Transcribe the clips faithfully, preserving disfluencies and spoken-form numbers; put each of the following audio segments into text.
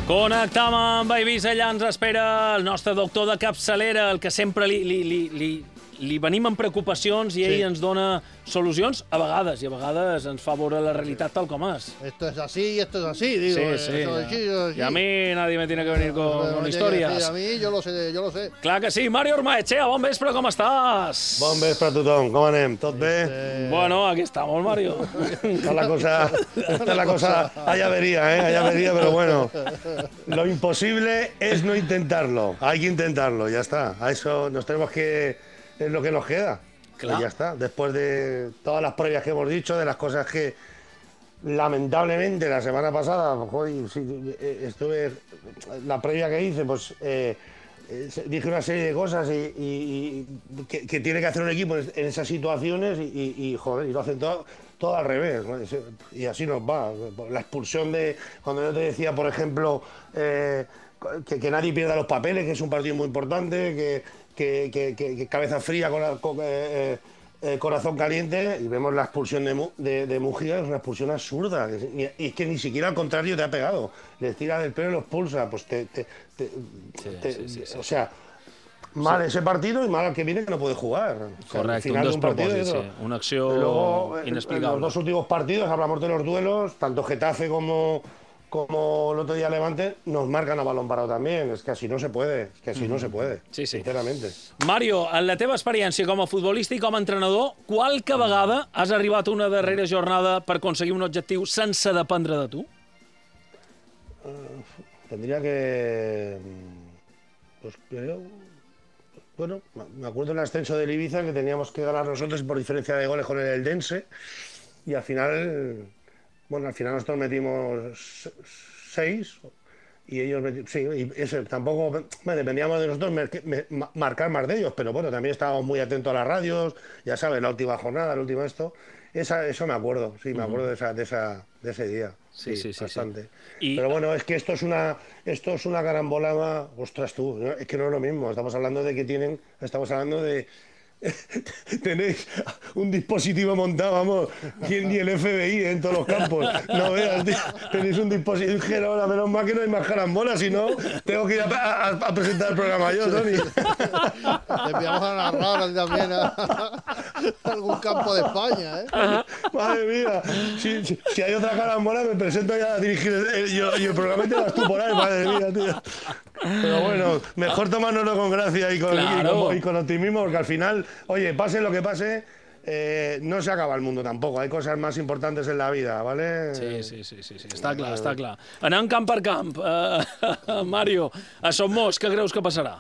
Connectam amb Eivissa, allà ens espera el nostre doctor de capçalera, el que sempre li, li, li, li, li venim amb preocupacions i ell sí. ens dona solucions, a vegades, i a vegades ens fa veure la realitat tal com és. Esto es así y esto es así, digo. Sí, sí. Eso es así, eso es así. Y a mí nadie me tiene que venir con, con historias. Sí, a mí yo lo sé, yo lo sé. Clar que sí. Mario Ormaechea, bon vespre, com estàs? Bon vespre a tothom, com anem? Tot bé? Eh... Bueno, aquí estamos, Mario. Está la cosa, está la cosa allá vería, ¿eh? Allá vería, pero bueno. Lo imposible es no intentarlo. Hay que intentarlo, ya está. A eso nos tenemos que... es lo que nos queda. Claro. Y ya está. Después de todas las previas que hemos dicho, de las cosas que lamentablemente la semana pasada, joder, sí, estuve, la previa que hice, pues eh, dije una serie de cosas y, y, y que, que tiene que hacer un equipo en, en esas situaciones y, y, y joder, y lo hacen todo, todo al revés, ¿no? Y así nos va. La expulsión de, cuando yo te decía, por ejemplo, eh, que, que nadie pierda los papeles, que es un partido muy importante, que Que, que, que, que cabeza fría, con, la, con eh, eh, corazón caliente, y vemos la expulsión de, de, de Mújica, es una expulsión absurda, y, y es que ni siquiera al contrario te ha pegado, le tira del pelo y lo expulsa, pues te... te, te, sí, te sí, sí, sí. O sea, mal sí. ese partido y mal al que viene que no puede jugar. Correcte, o sea, un despropòsit, sí, una acció luego, inexplicable. En los dos últimos partidos hablamos de los duelos, tanto Getafe como... como el otro día Levante, nos marcan a balón parado también. Es que así no se puede, es que así mm. no se puede, sí, sí. sinceramente. Mario, en la teva experiència com a futbolista i com a entrenador, qualque vegada has arribat a una darrera jornada per aconseguir un objectiu sense dependre de tu? Uh, tendría que... Pues creo... Bueno, me acuerdo en el ascenso del Ibiza que teníamos que ganar nosotros por diferencia de goles con el Eldense y al final... Bueno, al final nosotros metimos seis y ellos metimos, sí, y eso, tampoco me dependíamos de nosotros me, me, marcar más de ellos, pero bueno, también estábamos muy atentos a las radios, ya sabes, la última jornada, la última esto, esa, eso me acuerdo, sí, me acuerdo de, esa, de, esa, de ese día, sí, sí, sí bastante. Sí, sí. Y... Pero bueno, es que esto es una, esto es una carambola, ostras tú, ¿no? Es que no es lo mismo, estamos hablando de que tienen, estamos hablando de... Tenéis un dispositivo montado, vamos, ni el F B I en todos los campos. No veas, tío, tenéis un dispositivo, Gerona, menos mal que no hay más carambolas, si no, tengo que ir a, a, a presentar el programa yo, Tony. Te enviamos a narrar también a, a algún campo de España, ¿eh? Madre mía, si, si, si hay otra carambola me presento ya a dirigir el, el, yo, y el programa te vas tú por ahí, madre mía, tío. Pero bueno, mejor tomárnoslo con gracia y con, claro. y, con, y con optimismo, porque al final, oye, pase lo que pase, eh, no se acaba el mundo tampoco. Hay cosas más importantes en la vida, ¿vale? Sí, sí, sí, sí, sí. Està clar, està clar. Anant camp per camp, uh, Mario, a Somos, què creus que passarà?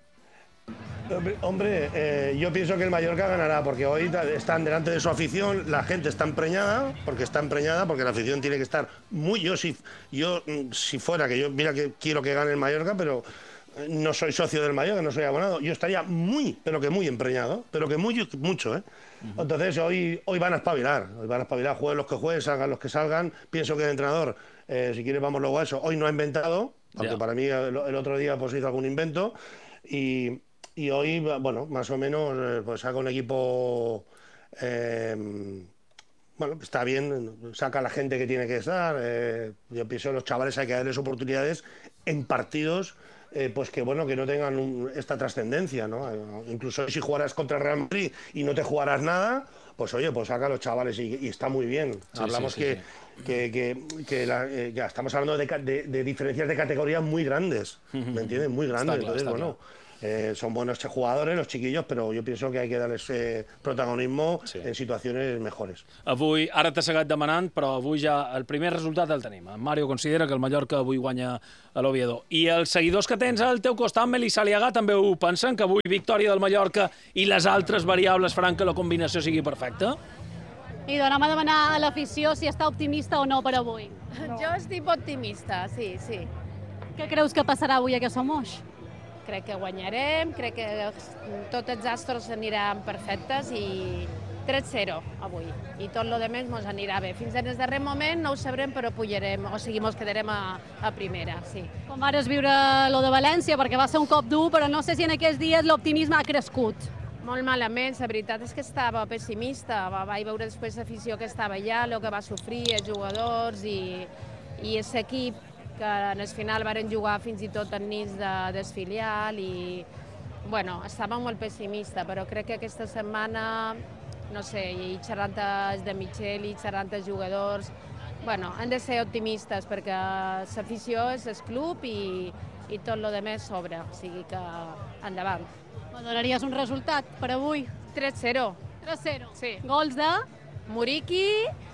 Hombre, eh, yo pienso que el Mallorca ganará, porque hoy están delante de su afición, la gente está empreñada, porque está empreñada, porque la afición tiene que estar muy... Yo si, yo, si fuera, que yo mira que quiero que gane el Mallorca, pero no soy socio del Mallorca, no soy abonado, yo estaría muy, pero que muy empreñado, pero que muy, mucho, ¿eh? Uh-huh. Entonces hoy, hoy van a espabilar, hoy van a espabilar, jueguen los que jueguen, salgan los que salgan, pienso que el entrenador, eh, si quiere vamos luego a eso, hoy no ha inventado, aunque yeah. para mí el, el otro día pues hizo algún invento, y... Y hoy, bueno, más o menos, pues saca un equipo, eh, bueno, está bien, saca a la gente que tiene que estar. Eh, yo pienso que los chavales hay que darles oportunidades en partidos, eh, pues que bueno, que no tengan un, esta trascendencia, ¿no? Incluso si jugaras contra el Real Madrid y no te jugaras nada, pues oye, pues saca a los chavales y, y está muy bien. Sí, Hablamos sí, sí, que, sí. que, que, que la, eh, ya estamos hablando de, de, de diferencias de categoría muy grandes, ¿me entiendes? Muy grandes. Está Entonces, claro, bueno. Claro. Eh, son buenos jugadores, los chiquillos, però jo penso que hay que darles eh, protagonismo sí. en situacions mejores. Avui, ara t'he seguit demanant, però avui ja el primer resultat el tenim. En Mario considera que el Mallorca avui guanya a l'Oviedo. I els seguidors que tens al teu costat, Melissa Aliaga, també ho pensen, que avui victòria del Mallorca i les altres variables faran que la combinació sigui perfecta? I donem a demanar a l'afició si està optimista o no per avui. No. Jo estic optimista, sí, sí. Què creus que passarà avui a Somos? Crec que guanyarem, crec que tots els astres aniran perfectes i tres zero avui. I tot el demés ens anirà bé. Fins en el darrer moment no ho sabrem, però pujarem, o sigui, ens quedarem a, a primera, sí. Com vares viure lo de València? Perquè va ser un cop dur, però no sé si en aquests dies l'optimisme ha crescut. Molt malament, la veritat és que estava pessimista. Vaig veure després l'afició que estava allà, el que va sofrir, els jugadors i, i l'equip que en el final varen jugar fins i tot en nits de, del filial i, bueno, estava molt pessimista, però crec que aquesta setmana, no sé, i xerrant de Michel i xerrant els jugadors, bueno, han de ser optimistes perquè l'afició és el club i, i tot el demés sobre, o sigui que endavant. Me donaries un resultat per avui? tres zero. tres zero. Sí. Gols de? Muriqui,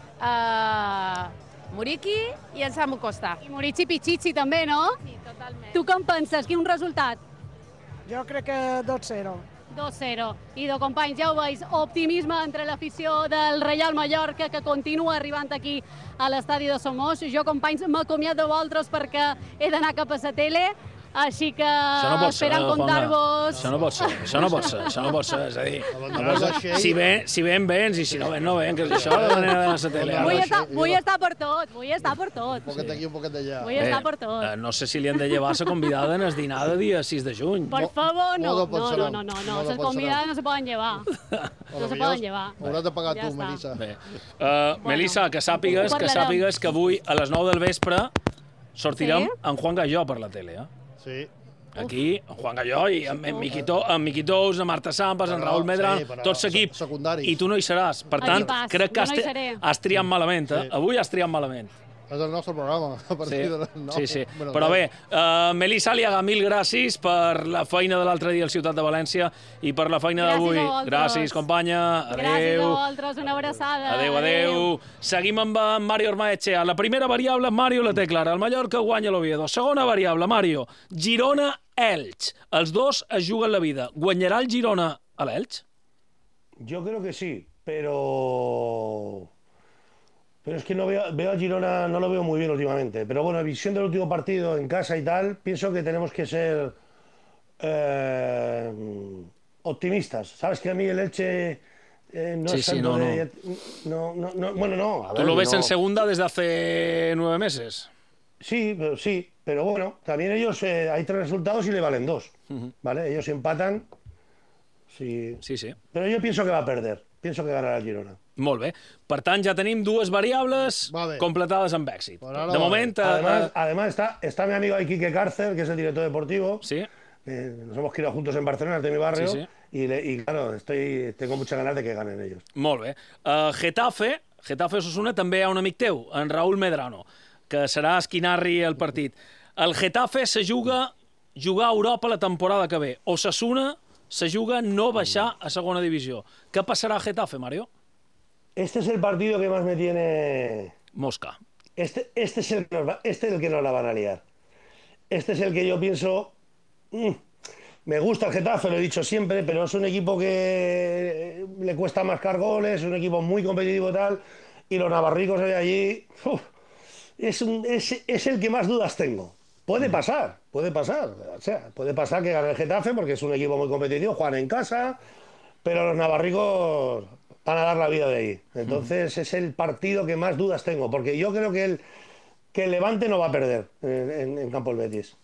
uh, Muriqui i el Samu Costa. I Murici Pichichi també, no? Sí, totalment. Tu què en penses? Quin resultat? Jo crec que dos zero. dos zero. I de companys, ja ho veus, optimisme entre l'afició del Reial Mallorca que continua arribant aquí a l'estadi de Somos. Jo, companys, m'acomiat de vosaltres perquè he d'anar cap a la tele, així que no esperant comptar-vos... Això no pot ser, això no pot ser, això no pot ser, és a dir, Abandonar la Xei. si ven, si ven, vens, i si no ven, no ven, que és això de manera de la tele. Vull Ara, estar, sí, vull jo- estar per tot, vull estar per tot. Un poquet d'aquí, un poquet d'allà. Vull estar per tot. eh, no sé si li han de llevar la convidada en el dinar de dia sis de juny. Per favor, no. modo No, pensarem. no, no, no, Modo les convidades no se poden llevar. A No lo se millor poden llevar. Hauràs de pagar Ja tu, està. Melissa. Bé. Uh, Melissa, que sàpigues, que Parlarem. sàpigues que avui a les nou del vespre sortirem Sí? en Juan Galló per la tele, eh? Sí. Aquí, en Juan Galló i amb, amb, Miquito, amb Miquitous, amb Marta Sampas, en Però, Raül Medrano, sí, però tot l'equip. se- secundaris. I tu no hi seràs. Per tant, Equipàs, crec que jo has, no hi tri- seré. has triat malament, eh? Sí. Avui has triat malament. És el nostre programa, a partir Sí, de les nou. sí, sí. Bueno, Però bé, uh, Melissa Aliaga, mil gràcies per la feina de l'altre dia al Ciutat de València i per la feina Gràcies d'avui. a vosaltres. Gràcies, companya. Gràcies a Adéu. vosaltres, una abraçada. Adéu, adéu. Seguim amb en Mario Ormaechea. La primera variable, Mario la té clara. El Mallorca guanya l'Oviedo. Segona variable, Mario. Girona-Elx. Els dos es juguen la vida. Guanyarà el Girona a l'Elx? Yo creo que sí, pero... Pero es que no veo, veo a Girona, no lo veo muy bien últimamente. Pero bueno, visión del último partido en casa y tal, pienso que tenemos que ser eh, optimistas. Sabes que a mí el Elche eh, no Sí, es sí, tanto no, de... No, no, no, bueno, no. A ¿Tú ver, lo ves no. en segunda desde hace nueve meses? Sí, pero sí, pero bueno, también ellos, eh, hay tres resultados y le valen dos, ¿vale? Ellos empatan, sí. Sí, sí. Pero yo pienso que va a perder, pienso que ganará el Girona. Molt bé. Per tant, ja tenim dues variables Va bé. completades amb èxit. Per ara De va moment... eh, Además, eh, además está, está mi amigo Iquique Cárcel, que es el director deportivo. Sí, Eh, nos hemos criado juntos en Barcelona, es de mi barrio. Sí, sí. Y, le- y claro, estoy, tengo muchas ganas de que ganen ellos. molt bé. Uh, Getafe, Getafe Osasuna, també hi ha un amic teu, en Raül Medrano, que serà esquinarri el partit. El Getafe se juga jugar a Europa la temporada que ve. Osasuna se juga no baixar a segona divisió. Què passarà a Getafe, Mario? Este es el partido que más me tiene... Mosca. Este, este, es el que nos va- este es el que nos la van a liar. Este es el que yo pienso... mm, me gusta el Getafe, lo he dicho siempre, pero es un equipo que le cuesta marcar goles, es un equipo muy competitivo y tal, y los navarricos de allí... uf, es, un- es, es el que más dudas tengo. Puede pasar, puede pasar. O sea, puede pasar que gane el Getafe porque es un equipo muy competitivo, juegan en casa, pero los navarricos van a dar la vida de ahí. Entonces es el partido que más dudas tengo, porque yo creo que el, que el Levante no va a perder en, en- en campo del Betis.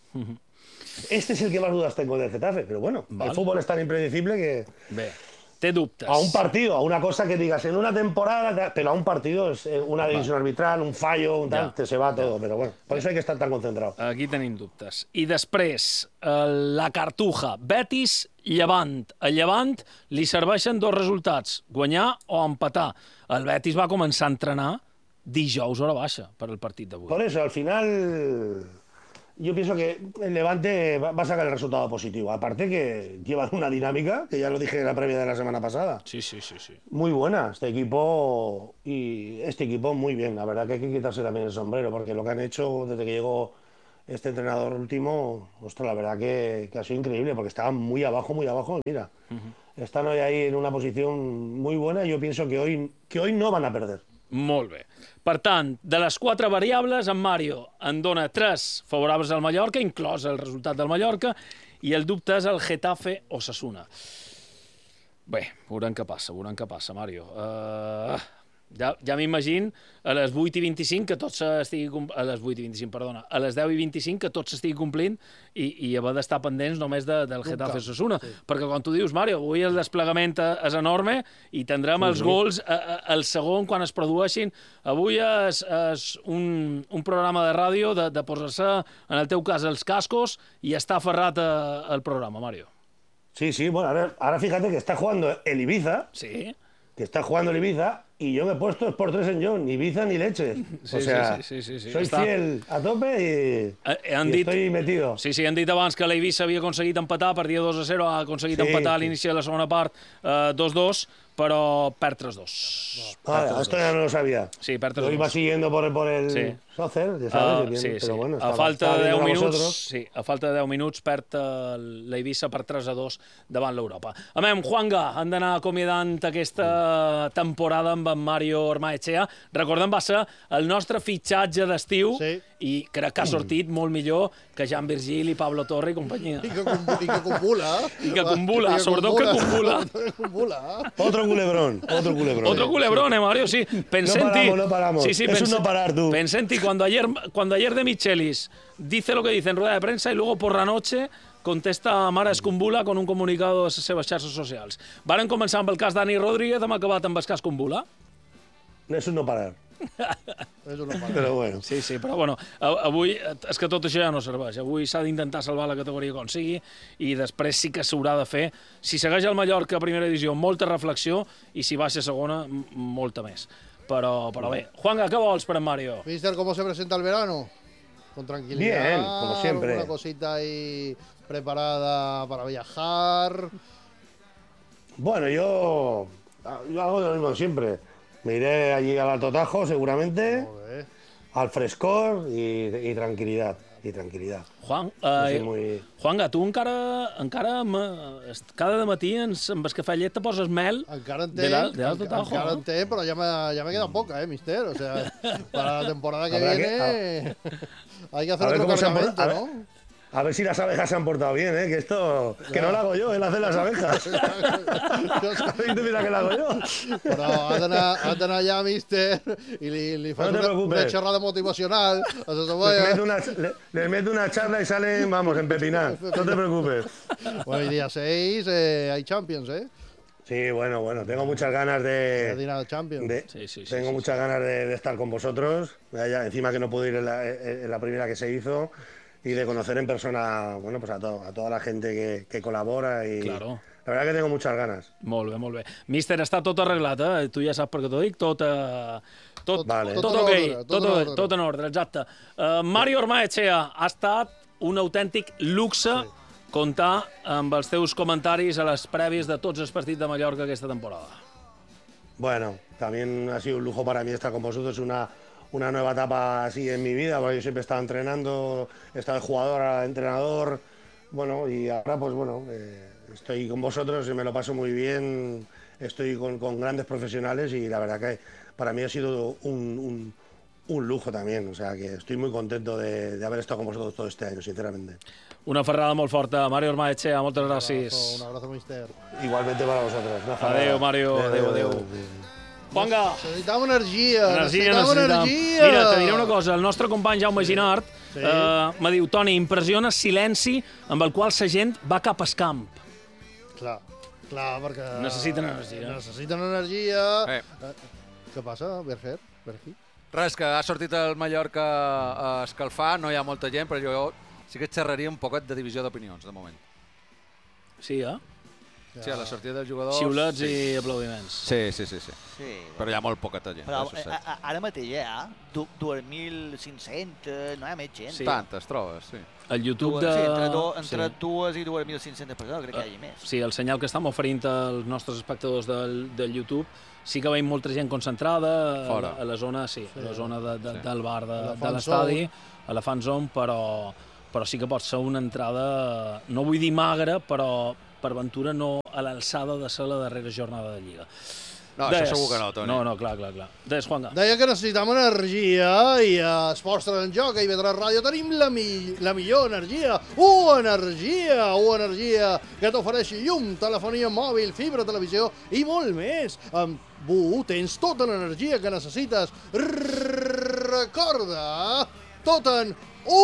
Este es el que más dudas tengo del Getafe, pero bueno, Vale. el fútbol es tan impredecible que Bé, té dubtes. a un partido, a una cosa que digas en una temporada, pero a un partido es eh, una división arbitral, un fallo, un tal, Ya. te se va todo, pero bueno, por eso hay que estar tan concentrado. Aquí tenim dubtes. I després, eh, la Cartuja, Betis, Llevant. A Llevant li serveixen dos resultats, guanyar o empatar. El Betis va començar a entrenar dijous hora baixa per al partit d'avui. Por eso, al final, yo pienso que el Levante va va a sacar el resultado positivo. Aparte que llevan una dinámica, que ya lo dije en la previa de la semana pasada, Sí, sí, sí, sí. muy buena. Este equipo, y este equipo muy bien. La verdad que hay que quitarse también el sombrero, porque lo que han hecho desde que llegó este entrenador último, ostras, la verdad que, que ha sido increíble, porque estaban muy abajo, muy abajo. Y mira, están hoy ahí en una posición muy buena y yo pienso que hoy, que hoy no van a perder. Molt bé. Per tant, de les quatre variables, en Mario en dona tres favorables al Mallorca, inclòs el resultat del Mallorca, i el dubte és el Getafe Osasuna. Bé, veurem què passa, veurem què passa, Mario. Uh, Ja, ja m'imagino a les vuit i vint-i-cinc que tot s'estigui... A les vuit i vint-i-cinc, perdona. A les deu i vint-i-cinc que tot s'estigui complint i, i haver d'estar pendents només de, del Getafe Osasuna. Sí. Perquè, com tu dius, Mario, avui el desplegament és enorme i tindrem sí, els sí. gols a, a, el segon quan es produeixin. Avui és, és un, un programa de ràdio de, de posar-se, en el teu cas, els cascos i estar aferrat al programa, Mario. Sí, sí, bueno, ahora, ahora fíjate que está jugando el Ibiza. Sí. Que está jugando el Ibiza y yo me he puesto por tres en yo, ni Ibiza ni leches. Sí, o sea, sí, sí, sí, sí, sí. soy Està... fiel a tope y, eh, han y dit... estoy metido. Sí, sí, han dit abans que l'Eivissa havia aconseguit empatar, perdia dos a zero, ha aconseguit sí, empatar a l'inici de la segona part eh, dos dos, pero perd tres dos. No, ah, esto ya no lo sabía. Sí, perd tres dos. Lo iba siguiendo por, por el sí. Soccer, ya sabes, uh, bien, sí, pero sí. bueno. A estaba, falta de deu minuts, vosotros. sí, a falta de deu minuts perd uh, l'Eivissa per tres a dos davant l'Europa. A veure, Juanga, han d'anar acomiadant aquesta temporada amb en Mario Ormaechea. Recordem, va ser el nostre fitxatge d'estiu sí. i crec que ha sortit molt millor que Jan Virgili, Pablo Torre i companyia. I que, i que cumbula. I que cumbula, I que sobretot que cumbula. cumbula. Otro culebrón, otro culebrón. Otro culebrón, eh, Mario, sí. Pensé no en ti. paramos, no paramos. Sí, sí, es pensé, un no parar, tú. Pensé en ti cuando ayer, cuando ayer de Michelis dice lo que dice en rueda de prensa y luego por la noche contesta Mara Escumbula con un comunicado a les seves xarxes socials. Varen començar amb el cas Dani Rodríguez, hem acabat amb el cas Escumbula. És un no parar. És un no parar. Però bueno. Sí, sí, però bueno, avui és que tot això ja no serveix. Avui s'ha d'intentar salvar la categoria com sigui i després sí que s'haurà de fer, si segueix el Mallorca a primera divisió, molta reflexió i si baixa a segona, molta més. Però, pero bé. Juanga, ¿qué vols per en Mario? Mister, ¿cómo se presenta el verano? Con tranquilidad. Bien, como siempre. Una cosita ahí preparada para viajar. Bueno, yo, yo hago lo mismo siempre. Me iré allí al Alto Tajo, seguramente, al frescor y, y tranquilidad. I tranquil·litat. Juan, eh, muy... Juanga, tu encara, encara cada matí ens, amb el cafè llet te poses mel encara en té, de l'Alto Tajo. Encara en té, però ja me, ja me queda poca, eh, mister? O sea, para la temporada que viene que, a... hay que hacer otro cargamento, ¿no? A ver si las abejas se han portado bien, ¿eh? Que esto... Claro. Que no lo hago yo, él hace las abejas. ¿Y tú mira que lo hago yo? Però ha d'anar allà, mister, i li, li fas no una, una xerrada motivacional. Les meto una, le, les meto una charla y salen, vamos, empepinadas. No te preocupes. Bueno, y día seis eh, hay Champions, ¿eh? Sí, bueno, bueno, tengo muchas ganas de... de ir a Champions. De, sí, sí, sí, tengo sí, muchas sí. ganas de, de estar con vosotros. Ya, encima que no pude ir en la, en la primera que se hizo. Y de conocer en persona, bueno, pues a, to a toda la gente que, que colabora y claro. La verdad que tengo muchas ganas. Molt bé, molt bé. Míster, està tot arreglat, eh? Tu ja saps per què t'ho dic, tot, uh, tot, vale. tot, tot, okay. tot, tot, tot, tot en ordre, exacte. Uh, Mario Ormaechea, ha estat un autèntic luxe sí. comptar amb els teus comentaris a les prèvies de tots els partits de Mallorca aquesta temporada. Bueno, también ha sido un lujo para mí estar con vosotros, una... una nueva etapa así en mi vida, porque yo siempre he estado entrenando, he estado de jugador a entrenador, bueno, y ahora pues bueno, eh, estoy con vosotros y me lo paso muy bien, estoy con, con grandes profesionales y la verdad que para mí ha sido un, un, un lujo también, o sea que estoy muy contento de, de haber estado con vosotros todo este año, sinceramente. Una ferrada molt forta, Mario Ormaechea, moltes gràcies. Un abrazo, mister. Igualmente para vosotros. Adéu, Mario, adéu, adéu. Juanga! Necessitàvem energia, energia necessitàvem energia! Mira, te diré una cosa, el nostre company Jaume Ginart sí. eh, me diu, Toni, impressiona silenci amb el qual la gent va cap al camp. Clar, clar, perquè... Necessiten energia. Necessiten energia... Eh. Què passa, Berger? Berger? Res, que ha sortit el Mallorca a escalfar, no hi ha molta gent, però jo sí que xerraria un poquet de divisió d'opinions, de moment. Sí, eh? Sí, a la sortida dels jugadors... Xiulets sí. i aplaudiments. Sí, sí, sí. sí. sí però hi ha molt poqueta gent. Però a, a, ara mateix hi ha dos mil cinc-cents, no hi ha més gent. Sí. Tantes trobes, sí. El YouTube dues, de... Sí, entre, do, entre sí. dues i dues mil cinc-centes persones, crec que hi hagi més. Sí, el senyal que estem oferint als nostres espectadors del, del YouTube, sí que veiem molta gent concentrada a, a la zona, sí, sí. a la zona de, de, sí. del bar de, de l'estadi, a la fan zone, però, però sí que pot ser una entrada, no vull dir magra, però per ventura no a l'alçada de ser la darrera jornada de Lliga. No, Des, això segur que no, Toni. No, no, clar, clar, clar. Des, Juanga. Deia que necessitam energia i a Esports en Joc, a I V tres Ràdio, tenim la, mi la millor energia. U Energia! U Energia, que t'ofereix llum, telefonia mòbil, fibra, televisió i molt més. Amb Bu, tens tota l'energia que necessites. Recorda, tot en U!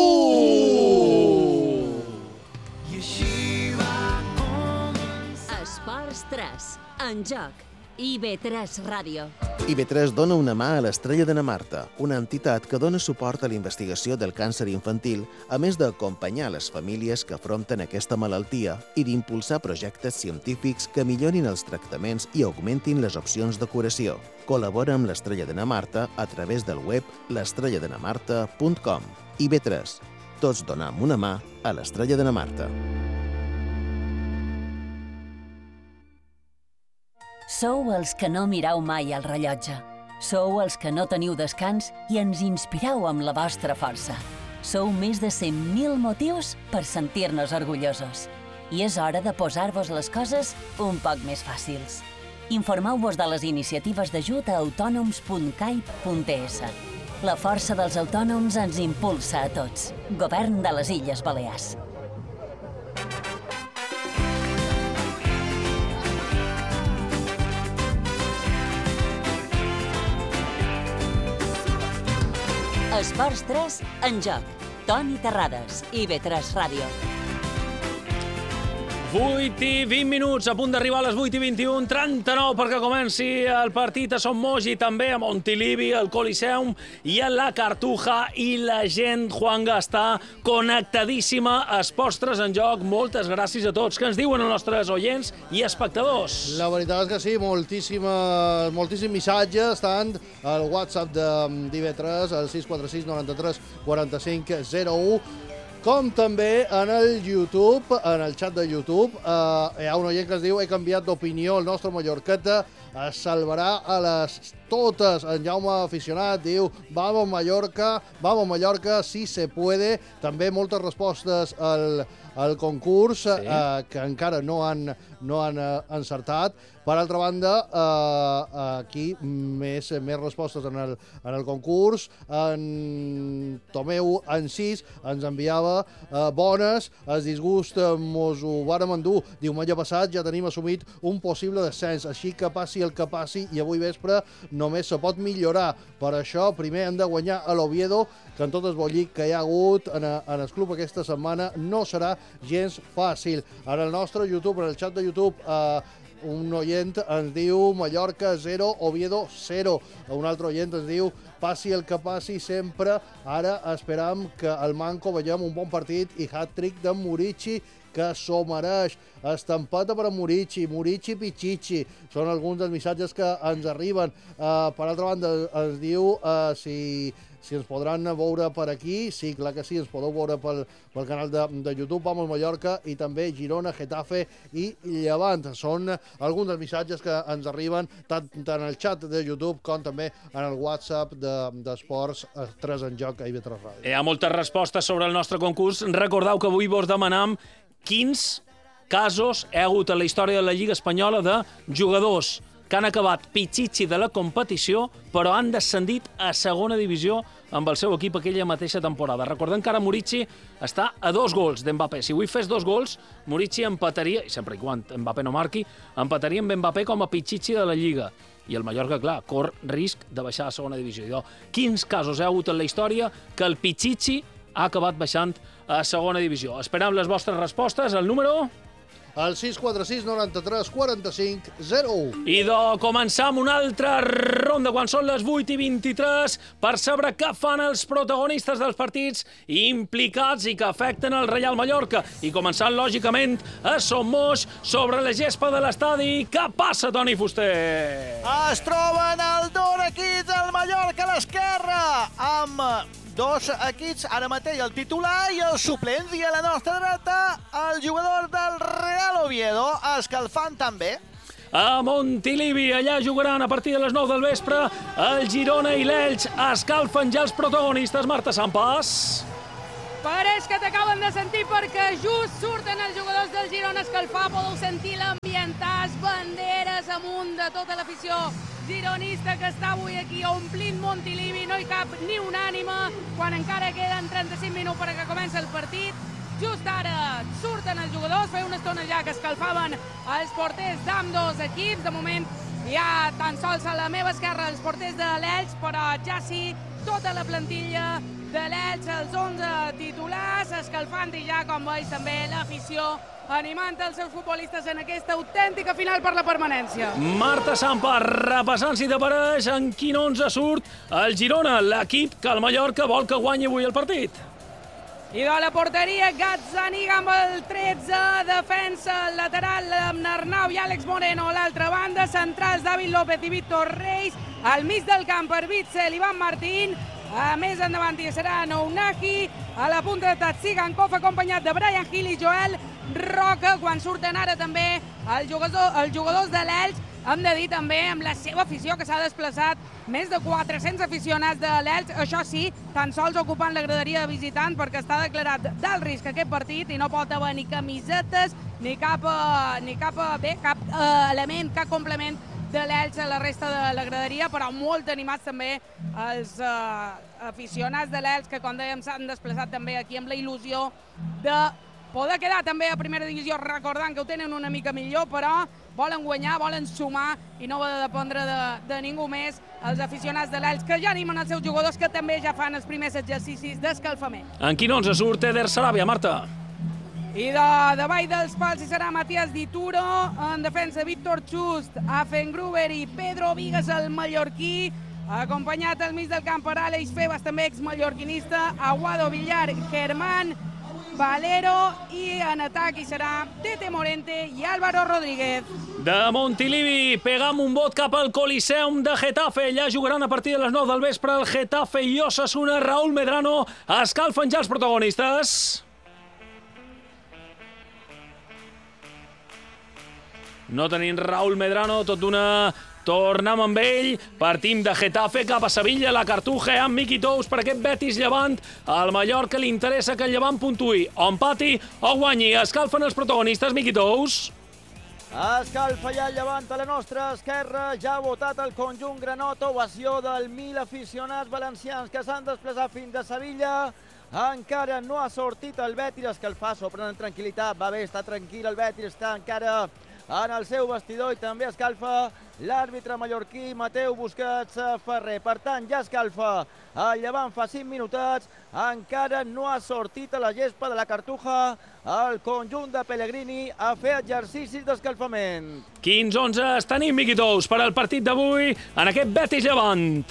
Esports tres, en joc, I B tres Ràdio. I B tres dona una mà a l'Estrella de na Marta, una entitat que dona suport a la investigació del càncer infantil, a més d'acompanyar les famílies que afronten aquesta malaltia i d'impulsar projectes científics que millorin els tractaments i augmentin les opcions de curació. Col·labora amb l'Estrella de na Marta a través del web l'estrella de na marta punt com. I B tres. Tots donem una mà a l'Estrella de na Marta. Sou els que no mireu mai el rellotge. Sou els que no teniu descans i ens inspireu amb la vostra força. Sou més de cent mil motius per sentir-nos orgullosos. I és hora de posar-vos les coses un poc més fàcils. Informeu-vos de les iniciatives d'ajut a autònoms punt caip punt es. La força dels autònoms ens impulsa a tots. Govern de les Illes Balears. Esports tres, en joc. Toni Terrades, I B tres Ràdio. vuit i vint minuts, a punt d'arribar a les vuit i vint-i-un, trenta-nou perquè comenci el partit a Son Moix i també a Montilivi, al Coliseum i a la Cartuja, i la gent, Juanga, està connectadíssima a Esports tres en joc. Moltes gràcies a tots que ens diuen els nostres oients i espectadors. La veritat és que sí, moltíssimes, moltíssims missatges, tant al WhatsApp de d'I B tres, al sis quatre sis noranta-tres quaranta-cinc zero u, com també en el YouTube, en el xat de YouTube. Eh, hi ha un oient que ens diu: he canviat d'opinió, el nostre Mallorqueta es salvarà a les totes. En Jaume Aficionat diu: vamos Mallorca, vamos Mallorca, si se puede. També moltes respostes al, al concurs, sí. eh, que encara no han, no han eh, encertat. Per altra banda, eh, aquí més, més respostes en el, en el concurs. En Tomeu Encís ens enviava eh, bones, es disgusta, mos ho vàrem endur diumenge passat, ja tenim assumit un possible descens, així que passi el que passi, i avui vespre només se pot millorar. Per això primer hem de guanyar a l'Oviedo, que en tot el bollic que hi ha hagut en, en el club aquesta setmana no serà gens fàcil. En el nostre YouTube, en el xat de YouTube, eh, un oient ens diu Mallorca zero, Oviedo zero. Un altre oient ens diu: passi el que passi sempre, ara esperam que al Manco veiem un bon partit i hat-trick de Murici, que s'ho mereix. Estampata per a Murici, Murici Pichichi. Són alguns dels missatges que ens arriben. Uh, per altra banda, ens diu uh, si, si ens podran veure per aquí. Sí, clar que sí, ens podeu veure pel, pel canal de, de YouTube Vamos Mallorca, i també Girona, Getafe i Llevant. Són alguns dels missatges que ens arriben tant, tant en el xat de YouTube com també en el WhatsApp d'Esports de, tres en joc a I B tres Ràdio. Hi ha moltes respostes sobre el nostre concurs. Recordeu que avui vos demanam quins casos hi ha hagut a la història de la Lliga Espanyola de jugadors que han acabat pitxitxi de la competició però han descendit a segona divisió amb el seu equip aquella mateixa temporada. Recordem que ara Murici està a dos gols d'Mbappé. Si avui fes dos gols, Murici empataria, i sempre i quan Mbappé no marqui, empataria amb Mbappé com a pitxitxi de la Lliga. I el Mallorca, clar, cor risc de baixar a segona divisió. I, quins casos hi ha hagut en la història que el pitxitxi ha acabat baixant a segona divisió? Esperam les vostres respostes al número... al sis quatre sis noranta-tres quaranta-cinc zero u. I de començar amb una altra ronda quan són les vuit i vint-i-tres per saber què fan els protagonistes dels partits implicats i que afecten el Reial Mallorca. I començant, lògicament, a Son Moix, sobre la gespa de l'estadi. Què passa, Toni Fuster? Es troben el dos equips del Mallorca a l'esquerra, amb dos equips, ara mateix el titular i els suplents, i a la nostra dreta el jugador del Real Oviedo, escalfant també. A Montilivi, allà jugaran a partir de les nou del vespre el Girona i l'Elx. Escalfen ja els protagonistes. Marta Sampas. Pareix que t'acaben de sentir perquè just surten els jugadors del Girona a escalfar. Podeu sentir l'ambientàs, banderes amunt de tota l'afició gironista que està avui aquí omplint Montilivi. No hi cap ni una ànima quan encara queden trenta-cinc minuts perquè comença el partit. Just ara surten els jugadors, feia una estona ja que escalfaven els porters d'ambdós equips. De moment Hi ha tan sols a la meva esquerra els porters de l'Elx, però ja sí, tota la plantilla de l'Elx, els onze titulars, escalfant i ja, com veus, també l'afició animant els seus futbolistes en aquesta autèntica final per la permanència. Marta Sampa, repassant si t'apareix en quin onze surt el Girona, l'equip que el Mallorca vol que guanyi avui el partit. I de la porteria, Gazzaniga amb el tretze, defensa lateral amb Arnau i Àlex Moreno a l'altra banda, centrals David López i Víctor Reis, al mig del camp per Witzel, Ivan Martín, a més endavant hi serà Nounahi, a la punta de Tatsigankov, acompanyat de Brian Hill i Joel Roca, quan surten ara també els jugadors, els jugadors de l'Elx, hem de dir també amb la seva afició que s'ha desplaçat més de quatre-cents aficionats de l'Elx, això sí, tan sols ocupant la graderia de visitant perquè està declarat d'alt risc aquest partit i no pot haver ni camisetes ni cap, ni cap, bé, cap eh, element, cap complement de l'Elx a la resta de la graderia, però molt animats també els eh, aficionats de l'Elx que, com dèiem, s'han desplaçat també aquí amb la il·lusió de poder quedar també a primera divisió, recordant que ho tenen una mica millor, però volen guanyar, volen sumar i no volen dependre de, de ningú més. Els aficionats de l'Elx que ja animen els seus jugadors que també ja fan els primers exercicis d'escalfament. En quin onze surt Eder Sarabia, Marta? I de davall dels pals hi serà Matías Dituro, en defensa Víctor Just, Afengruber i Pedro Vigas, el mallorquí, acompanyat al mig del camp per Àlex Febas, també ex-mallorquinista, Aguado Villar, Germán, Valero, i en atac hi serà Tete Morente i Álvaro Rodríguez. De Montilivi, pegam un vot cap al Coliseum de Getafe. Allà jugaran a partir de les nou del vespre el Getafe i Osasuna. Raúl Medrano, escalfen ja els protagonistes. No tenim Raúl Medrano, tot d'una tornem amb ell. Partim de Getafe cap a Sevilla, la Cartuja amb Miqui Tous per aquest Betis Llevant. Al Mallorca li interessa que el Llevant puntuï o empati o guanyi. Escalfen els protagonistes, Miqui Tous. Escalfa ja el Llevant a la nostra esquerra. Ja ha votat el conjunt granota, ovació del mil aficionats valencians que s'han desplaçat fins a Sevilla. Encara no ha sortit el Betis, escalfar, sorprèn en tranquil·litat. Va bé, està tranquil, el Betis està encara en el seu vestidor i també escalfa l'àrbitre mallorquí Mateu Busquets Ferrer. Per tant, ja escalfa el Llevant fa cinc minutets, encara no ha sortit a la gespa de la Cartuja el conjunt de Pellegrini a fer exercicis d'escalfament. Quins onze tenim, Miqui Tous, per al partit d'avui en aquest Betis Llevant?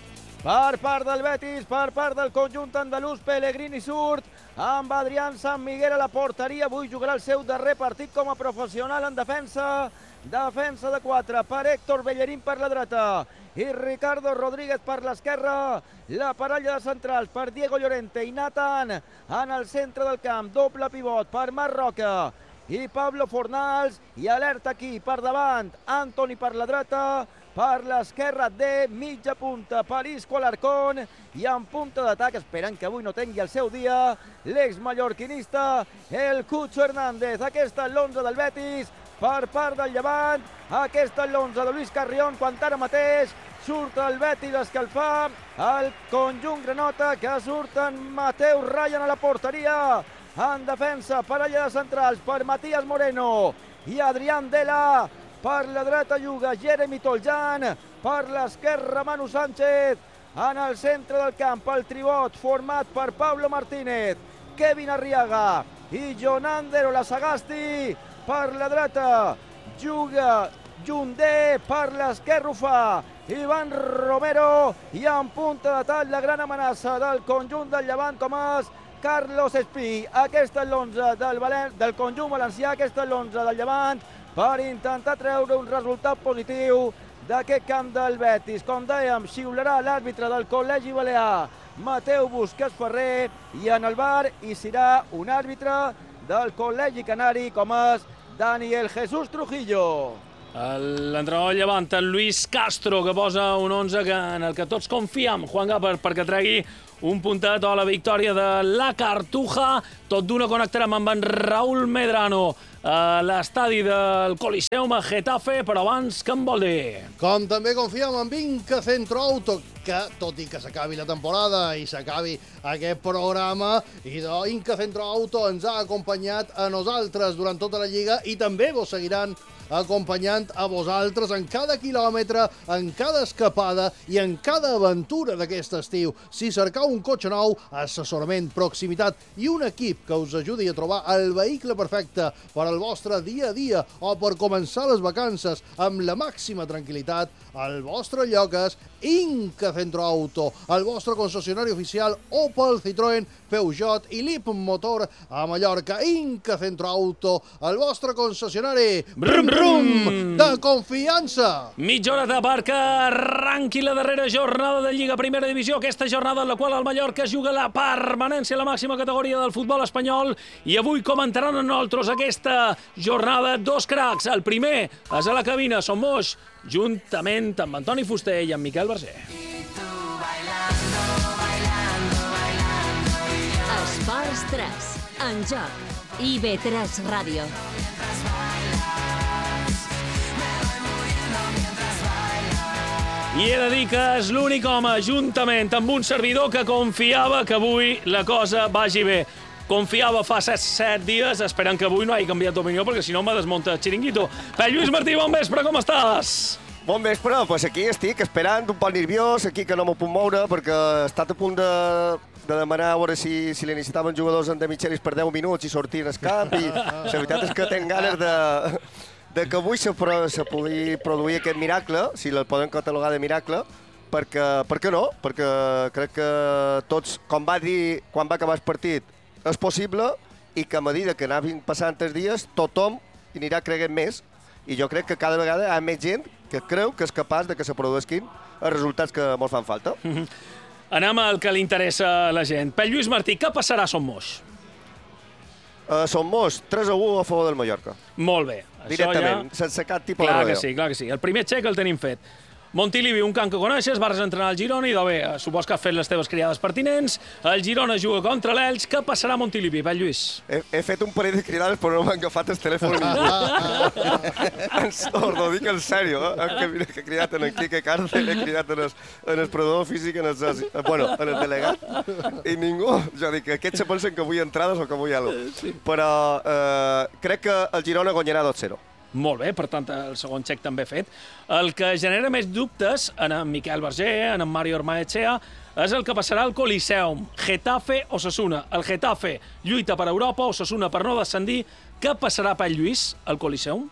Per part del Betis, per part del conjunt andalús, Pellegrini surt amb Adrián San Miguel a la porteria. Avui jugarà el seu darrer partit com a professional en defensa. Defensa de quatre per Héctor Bellerín per la dreta i Ricardo Rodríguez per l'esquerra. La parella de centrals per Diego Llorente i Nathan en el centre del camp. Doble pivot per Marc Roca i Pablo Fornals. I alerta aquí per davant, Antoni per la dreta, per l'esquerra de mitja punta per Isco Alarcón i en punta d'atac, esperant que avui no tingui el seu dia, l'ex-mallorquinista, el Cucho Hernández. Aquesta és l'onze del Betis per part del Llevant, aquesta és l'onze de Luis Carrión, quan ara mateix surt el Betis a escalfar el conjunt granota, que surt en Mateu Ryan a la porteria. En defensa, parella de centrals per Matías Moreno i Adrián Dela. Per la dreta juga Jeremy Toljan, per l'esquerra Manu Sánchez. En el centre del camp el tribot format per Pablo Martínez, Kevin Arriaga i Jonander Olasagasti. Per la dreta juga Jundé, per l'esquerra ho fa Ivan Romero i en punta d'atac la gran amenaça del conjunt del Llevant com és Carlos Espí. Aquesta és l'onze del, del conjunt valencià, aquesta és l'onze del Llevant per intentar treure un resultat positiu d'aquest camp del Betis. Com dèiem, xiularà l'àrbitre del Col·legi Balear, Mateu Busquets Ferrer, i en el bar hi serà un àrbitre del Col·legi Canari com és Daniel Jesús Trujillo. L'entrenador del Llevant, el Luis Castro, que posa un onze en el que tots confiem, Juan Gapar, perquè tregui un puntet a la victòria de la Cartuja. Tot d'una connectarem amb en Raúl Medrano a l'estadi del Coliseum a Getafe, però abans, què em vol dir? Com també confiem en Vinca Centro Auto, que, tot i que s'acabi la temporada i s'acabi aquest programa, i de Vinca Centro Auto ens ha acompanyat a nosaltres durant tota la Lliga i també vos seguiran acompanyant a vosaltres en cada quilòmetre, en cada escapada i en cada aventura d'aquest estiu. Si cercau un cotxe nou, assessorament, proximitat i un equip que us ajudi a trobar el vehicle perfecte per al vostre dia a dia o per començar les vacances amb la màxima tranquil·litat, el vostre lloc és Inca Centro Auto, el vostre concessionari oficial Opel, Citroën, Peugeot i Lip Motor a Mallorca. Inca Centro Auto, el vostre concessionari brum, brum, de confiança. Mitja hora de barca, arranqui la darrera jornada de Lliga Primera Divisió, aquesta jornada en la qual el Mallorca juga la permanència a la màxima categoria del futbol espanyol, i avui comentaran amb nosaltres aquesta jornada dos cracs. El primer és a la cabina, som Moix, juntament amb Antoni Fuster i amb Miquel Berger. Esports tres, en joc, I B tres Ràdio. I he de dir que és l'únic home, juntament amb un servidor, que confiava que avui la cosa vagi bé. Confiava fa set, set dies, esperant que avui no hagi canviat d'opinió, perquè si no me desmunta el xiringuito. Pep Lluís Martí, bon vespre, com estàs? Bon vespre, doncs aquí estic esperant, un poc nerviós, aquí que no m'ho puc moure, perquè he estat a punt de, de demanar a veure si, si li necessitaven jugadors en demichelis per deu minuts i sortir al camp, i la veritat és que tinc ganes de, de que avui se, se pugui produir aquest miracle, si el podem catalogar de miracle, perquè, per què no? Perquè crec que tots, com va dir quan va acabar el partit, és possible, i que a mesura que anaven passant els dies, tothom hi anirà creient més, i jo crec que cada vegada hi ha més gent que creu que és capaç de que se produeixin els resultats que ens fan falta. Mm-hmm. Anem al que li interessa a la gent. Pep Lluís Martí, què passarà a Som Moix? Uh, Som Moix, tres a u a favor del Mallorca. Molt bé. Directament, ja... sense cap tipus clar de rodeo. Que sí, clar que sí. El primer xec el tenim fet. Montilivi, un camp que coneixes, vas entrenar al Girona i, bé, supos que has fet les teves criades pertinents. El Girona juga contra l'Elx. Què passarà a Montilivi, Pep Lluís? He, he fet un parell de cridades, però no m'han agafat el telèfon. Us ho dic en sèrio, eh? He, he cridat en el Quique Cárcel, he cridat en el, en el proveedor físic, en el, bueno, en el delegat, i ningú. Jo dic, aquests se pensen que vull entrades o que vull alguna cosa. Sí. Però eh, crec que el Girona guanyarà dos a zero. Molt bé, per tant, el segon xec també fet. El que genera més dubtes en en Miquel Berger, en en Mario Ormaechea, és el que passarà al Coliseum. Getafe o Osasuna. El Getafe lluita per Europa, Osasuna per no descendir. Què passarà, Pep Lluís, al Coliseum?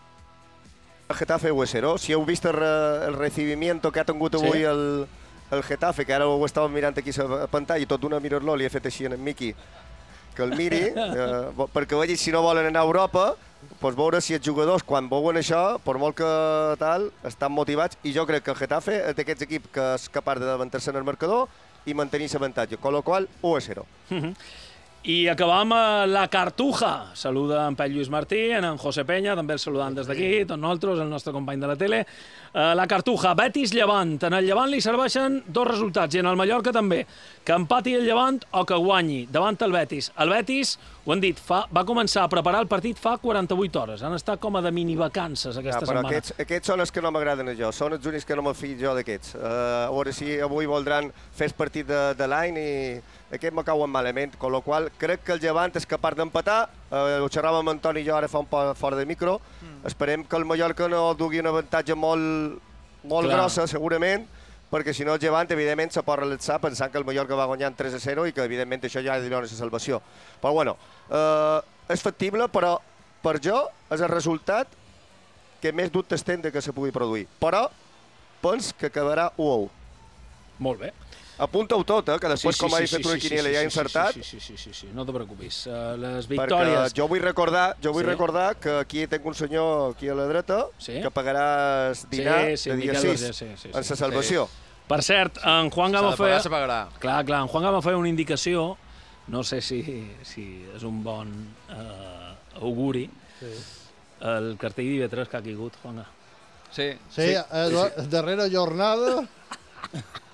El Getafe u a zero. Si heu vist el, el recibimiento que ha tingut avui sí. el, el Getafe, que ara ho estàvem mirant aquí a la pantalla, i tot d'una mirar-lo li he fet així en en Miqui, que el miri, eh, perquè vegi si no volen anar a Europa, doncs veure si els jugadors, quan veuen això, per molt que tal, estan motivats, i jo crec que el Getafe és d'aquests equips que és capaç de davantar-se en el marcador i mantenir l'avantatge, con lo qual, u a zero. Mm-hmm. I acabam a la Cartuja. Saluda en Pep Lluís Martí, en en José Peña, també el saludant des d'aquí, tots nosaltres, el nostre company de la tele. Uh, la Cartuja, Betis Llevant. En el Llevant li serveixen dos resultats, i en el Mallorca també. Que empati el Llevant o que guanyi davant el Betis. El Betis, ho han dit, fa, va començar a preparar el partit fa quaranta-vuit hores. Han estat com a de minivacances aquesta ja, però setmana. Aquests, aquests són els que no m'agraden a jo. Són els únics que no me fill jo d'aquests. Uh, a veure si avui voldran fer el partit de, de l'any i aquest me cauen malament, con lo qual crec que el Llevant és capaç d'empatar. Uh, ho xerràvem amb Antoni i jo ara fa un poc fora de micro. Mm. Esperem que el Mallorca no dugui un avantatge molt, molt grossa, segurament, perquè si no el Llevant, evidentment, se pot relaxar pensant que el Mallorca va guanyant tres a zero i que, evidentment, això ja li dona la salvació. Però, bueno, uh, és factible, però per jo és el resultat que més dubtes tenen que se pugui produir. Però penso que acabarà u a u. Molt bé. Apunta-ho tot, eh, que després, sí, sí, com he sí, fet una sí, quiniela sí, sí, ja he encertat. Sí, sí, sí, sí, sí, no te preocupis. Uh, les victòries... Perquè jo vull recordar, jo vull sí. recordar que aquí tinc un senyor aquí a la dreta sí. que pagarà el dinar sí, sí, de dia Miquel sis Berger, sí, sí, sí, en la salvació. Sí. Per cert, en Juan Gama feia... Se pagarà. Clar, clar, en Juan Gama feia una indicació, no sé si, si és un bon uh, auguri, sí. el cartell d'I B tres que ha caigut, Juan Gama. Sí. Sí, sí. Eh, darrera jornada...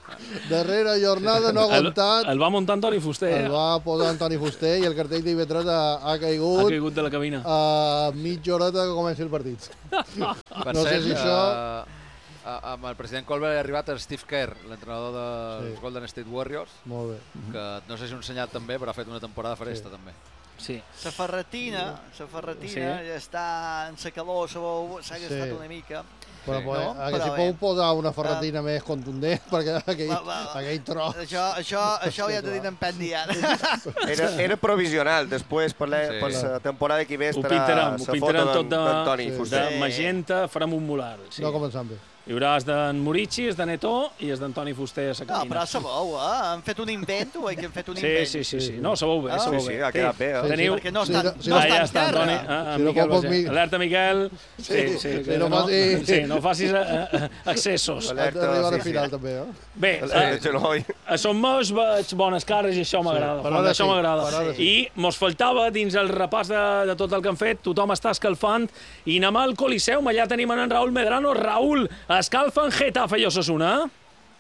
Darrera jornada no ha aguantat. El, el va muntar Antoni Fuster. El va posar Antoni Fuster i el cartell d'I V tres ha, ha caigut. Ha caigut de la cabina. A mitja horeta que comenci el partit. Per no cert, sé si això... Uh, amb el president Colbert ha arribat el Steve Kerr, l'entrenador dels Sí. Golden State Warriors. Molt bé. Que no sé si un senyal també, però ha fet una temporada faresta Sí. també. Sí. La ferretina, la ferretina Sí. ja està en la calor, s'ha gastat Sí. una mica. Però, Sí. pues, No, hagués però pogut bé. posar una ferretina més contundent, perquè aquell, Va, va, va. aquell tros... Això, això, això ho he de dir en Pendi ara. Era, era provisional, després per la, Sí. per la temporada que ve Ho estarà pintaran, ho la foto pintaran tot de, d'Antoni Sí. de Fuster. magenta, farem un mular. Sí. No començant bé. Hi haurà els d'en Murici, els de Netó i els d'Antoni Fuster a la No, cabina. però sabeu, eh? Han fet un invent o que han fet un Sí, invent? sí, sí, sí. No, sabeu bé, Ah, sabeu sí, bé. sí, ha quedat bé, eh? Teniu... Perquè no Sí, estan, no- si no Ah, estan ja en està, terra. Antoni. Ah, ah, Si no Miquel pot Basier. mi- Alerta, Miquel. Sí, Sí, sí, sí, que no facis- Sí, no facis eh, eh, excessos. Alerta, Arribar sí, al final sí. també, eh? Bé, El, eh, el genoll. a Som Moix veig bones cares i això m'agrada. per Juan, ara això sí, m'agrada. per ara sí. I mos faltava, dins el repàs de, de tot el que han fet, tothom està escalfant, i anem al Coliseum, allà tenim en Raúl Medrano. Raúl, escalfen Getafe i Osasuna.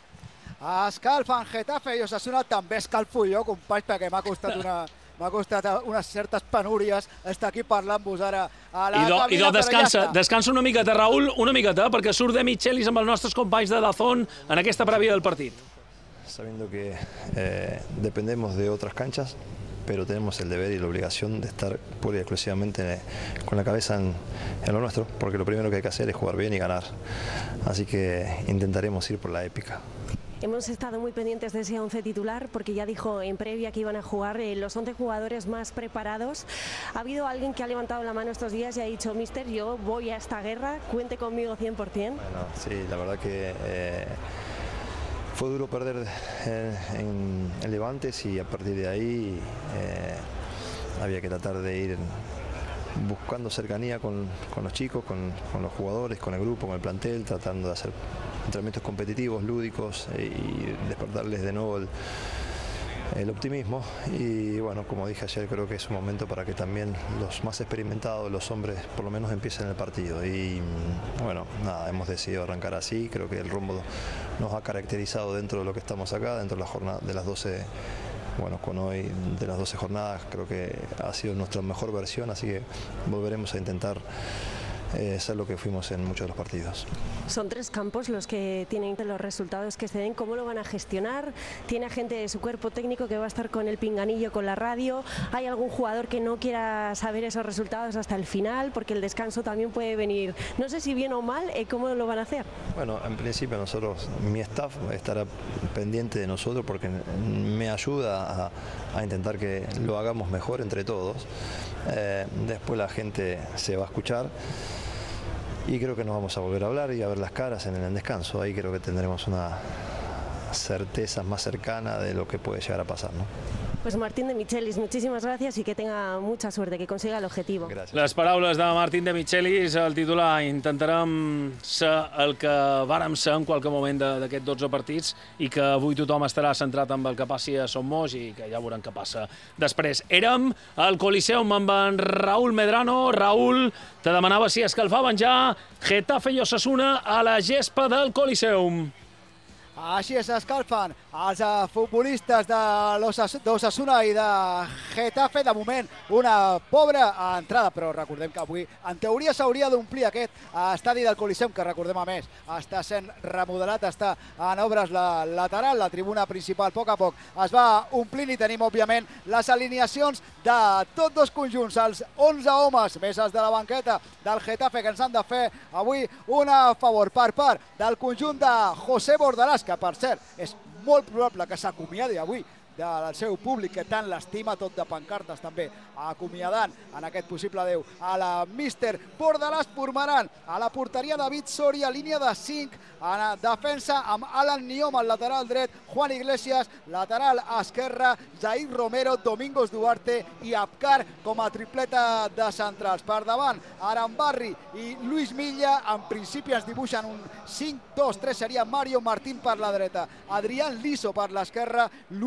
Escalfen Getafe i Osasuna, també escalfo jo, companys, perquè m'ha costat una... M'ha costat unes certes penúries estar aquí parlant-vos ara a la I do, i cabina, do però descansa, ja està. descansa una miqueta, Raúl, una miqueta, perquè surt de Michelis amb els nostres companys de Dazón en aquesta prèvia del partit. Sabiendo que eh, dependemos de otras canchas, pero tenemos el deber y la obligación de estar pura y exclusivamente con la cabeza en, en lo nuestro, porque lo primero que hay que hacer es jugar bien y ganar. Así que intentaremos ir por la épica. Hemos estado muy pendientes de ese once titular porque ya dijo en previa que iban a jugar eh, los once jugadores más preparados. Ha habido alguien que ha levantado la mano estos días y ha dicho, mister, yo voy a esta guerra, cuente conmigo cien por cien. Bueno, sí, la verdad que eh, fue duro perder en, en, en Levantes y a partir de ahí eh, había que tratar de ir buscando cercanía con, con los chicos, con, con los jugadores, con el grupo, con el plantel, tratando de hacer entrenamientos competitivos, lúdicos y despertarles de nuevo el, el optimismo. Y bueno, como dije ayer, creo que es un momento para que también los más experimentados, los hombres, por lo menos empiecen el partido. Y bueno, nada, hemos decidido arrancar así. Creo que el rumbo nos ha caracterizado dentro de lo que estamos acá, dentro de la jornada de las doce. Bueno, con hoy de las doce jornadas creo que ha sido nuestra mejor versión, así que volveremos a intentar eh, ser lo que fuimos en muchos de los partidos. Son tres campos los que tienen los resultados que se den. ¿Cómo lo van a gestionar? ¿Tiene gente de su cuerpo técnico que va a estar con el pinganillo, con la radio? ¿Hay algún jugador que no quiera saber esos resultados hasta el final? Porque el descanso también puede venir, no sé si bien o mal, eh, ¿cómo lo van a hacer? Bueno, en principio nosotros, mi staff estará pendiente de nosotros porque me ayuda a, a intentar que lo hagamos mejor entre todos. Eh, después la gente se va a escuchar. Y creo que nos vamos a volver a hablar y a ver las caras en el descanso. Ahí creo que tendremos una certeza más cercana de lo que puede llegar a pasar, ¿no? Pues Martín de Michelis, muchísimas gracias y que tenga mucha suerte, que consiga el objetivo. Gràcies. Les paraules de Martín de Michelis, el titular. Intentarem ser el que vàrem ser en qualque moment d'aquests dotze partits i que avui tothom estarà centrat en el que passi a Som Moix i que ja veurem què passa després. Érem al Coliseum amb en Raúl Medrano. Raúl, te demanava si escalfaven ja Getafe i Osasuna a la gespa del Coliseum. Així s'escalfen els uh, futbolistes d'Osasuna i de Getafe. De moment, una pobra entrada, però recordem que avui, en teoria, s'hauria d'omplir aquest estadi del Coliseum, que recordem a més, està sent remodelat, està en obres la lateral, la tribuna principal a poc a poc es va omplint i tenim, òbviament, les alineacions de tots dos conjunts, els onze homes, més els de la banqueta del Getafe, que ens han de fer avui un favor per part del conjunt de José Bordalás, que per cert és molt probable que s'acomiadi avui del seu públic que tant l'estima, tot de pancartes també acomiadant en aquest possible adeu a la míster Bordalás. Formaran a la porteria David Soria, línia de cinc, en defensa amb Alan Niom al lateral dret, Juan Iglesias, lateral esquerre, Jair Romero, Domingos Duarte i Abkar com a tripleta de centrals. Per davant, Arambarri i Luis Milla, en principi ens dibuixen un cinc dos tres, seria Mario Martín per la dreta, Adrián Liso per l'esquerra, Luis Bar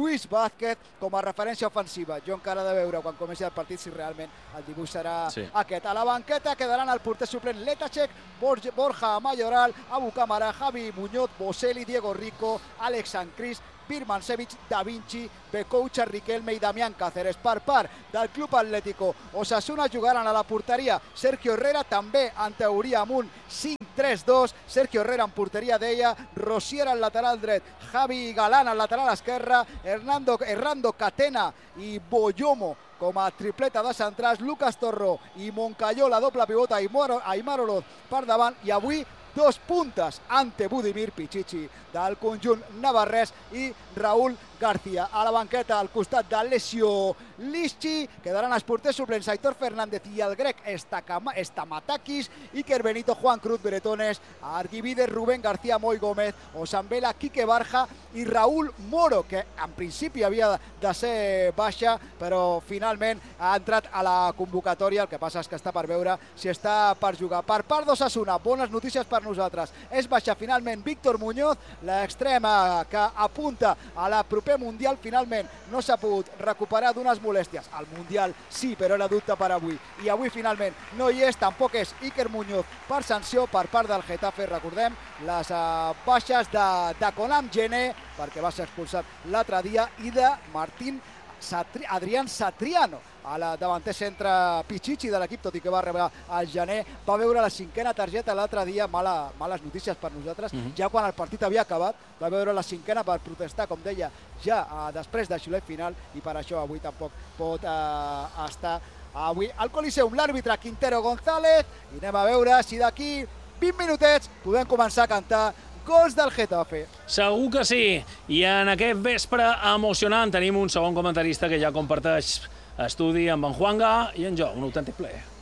Vázquez com a referència ofensiva. Jo encara he de veure quan comenci el partit si realment el dibuix serà sí. aquest. A la banqueta quedaran el porter suplent Letacek, Borja Mayoral, Abu Camara, Javi Muñoz, Boselli, Diego Rico, Alex Sancris, Birmancevic, Da Vinci, Becoucha, Riquelme i Damián Cáceres. Per part del Club Atlético Osasuna jugaran a la porteria Sergio Herrera, també en teoria amb un cinc tres dos. Sergio Herrera en porteria deia, Rosier al lateral dret, Javi Galán al lateral esquerre, Hernando, Hernando Catena i Boyomo com a tripleta de centrals, Lucas Torró i Moncayo, la doble pivota, Aimar Oroz per davant, i avui dos puntes ante Budimir Pichichi del conjunt navarrès i Raúl García. A la banqueta, al costat d'Alessio Lischi, quedaran els porters suplents Aitor Fernández i el grec Stamatakis, Iker Benito, Juan Cruz, Bretones, Argivides, Rubén García, Moy Gómez, Osambela, Quique Barja i Raúl Moro, que en principi havia de ser baixa, però finalment ha entrat a la convocatòria. El que passa és que està per veure si està per jugar. Per part d'Osasuna, bones notícies per nosaltres. És baixa finalment Víctor Muñoz, l'extrema que apunta a la proper Mundial. Finalment no s'ha pogut recuperar d'unes molèsties. El Mundial sí, però era dubte per avui. I avui finalment no hi és, tampoc és Iker Muñoz per sanció per part del Getafe. Recordem les uh, baixes de, de Conam Gené, perquè va ser expulsat l'altre dia, i de Martín Satri, Adrián Satriano, a la davanter centre Pichichi de l'equip, tot i que va rebre el gener. Va veure la cinquena targeta l'altre dia, mala, males notícies per nosaltres, uh-huh. ja quan el partit havia acabat, va veure la cinquena per protestar, com deia, ja uh, després del xiulet final, i per això avui tampoc pot uh, estar avui al Coliseum. L'àrbitre Quintero González, i anem a veure si d'aquí vint minutets podem començar a cantar gols del Getafe. Segur que sí. I en aquest vespre emocionant tenim un segon comentarista que ja comparteix estudi amb en Juanga i en jo, un autèntic plaer.